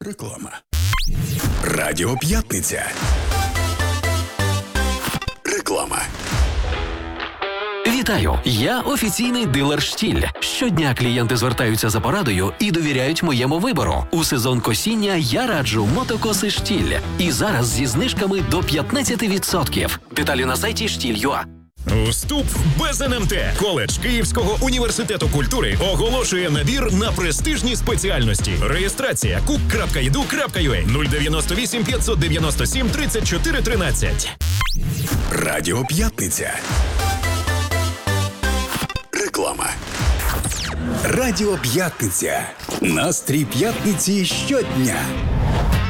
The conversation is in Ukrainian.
Реклама. Радіо П'ятниця. Реклама. Вітаю! Я офіційний дилер «Штіль». Щодня клієнти звертаються за порадою і довіряють моєму вибору. У сезон косіння я раджу мотокоси «Штіль». І зараз зі знижками до 15%. Деталі на сайті «Штіль.ua». Вступ без НМТ. Коледж Київського університету культури оголошує набір на престижні спеціальності. Реєстрація cook.edu.ua 098 597 34 13. Радіо П'ятниця. Реклама. Радіо П'ятниця. Настрій п'ятниці щодня.